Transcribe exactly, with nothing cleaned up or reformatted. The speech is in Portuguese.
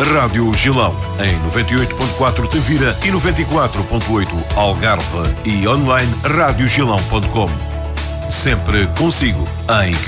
Rádio Gilão, em noventa e oito ponto quatro Tavira e noventa e quatro ponto oito Algarve e online rádio gilão ponto com. Sempre consigo, em